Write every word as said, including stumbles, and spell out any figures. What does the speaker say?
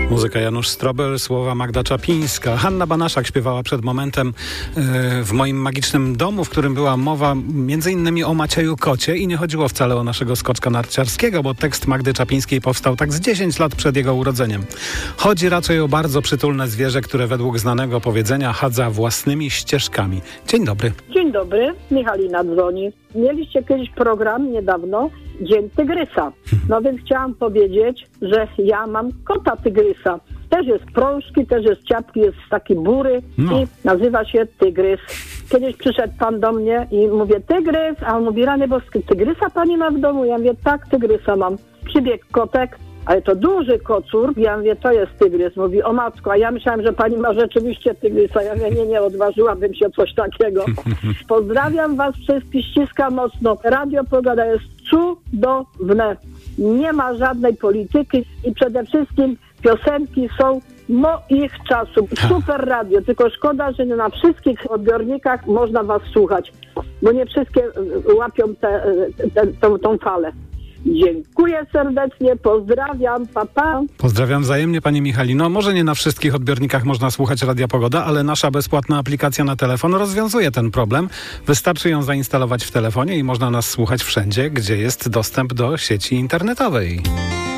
Muzyka Janusz Strobel, słowa Magda Czapińska. Hanna Banaszak śpiewała przed momentem yy, w moim magicznym domu, w którym była mowa między innymi o Macieju Kocie i nie chodziło wcale o naszego skoczka narciarskiego, bo tekst Magdy Czapińskiej powstał tak z dziesięć lat przed jego urodzeniem. Chodzi raczej o bardzo przytulne zwierzę, które według znanego powiedzenia chadza własnymi ścieżkami. Dzień dobry. Dzień dobry, Michalina dzwoni. Mieliście kiedyś program niedawno, Dzień Tygrysa. No więc chciałam powiedzieć, że ja mam kota tygrysa. Też jest prążki, też jest ciapki, jest taki bury no. i nazywa się Tygrys. Kiedyś przyszedł pan do mnie i mówię, Tygrys, a on mówi, rany boskie, tygrysa pani ma w domu? Ja mówię, tak, tygrysa mam. Przybiegł kotek, ale to duży kocur. Ja mówię, to jest tygrys. Mówi, o matko, a ja myślałam, że pani ma rzeczywiście tygrysa. Ja mówię, nie, nie, odważyłabym się coś takiego. Pozdrawiam was wszystkich, ściskam mocno. Radio Pogoda jest cudowne. Nie ma żadnej polityki i przede wszystkim piosenki są moich czasów. Super radio, tylko szkoda, że nie na wszystkich odbiornikach można was słuchać, bo nie wszystkie łapią te, te, tą, tą falę. Dziękuję serdecznie, pozdrawiam, pa, pa. Pozdrawiam wzajemnie, pani Michalino. Może nie na wszystkich odbiornikach można słuchać Radia Pogoda, ale nasza bezpłatna aplikacja na telefon rozwiązuje ten problem. Wystarczy ją zainstalować w telefonie i można nas słuchać wszędzie, gdzie jest dostęp do sieci internetowej.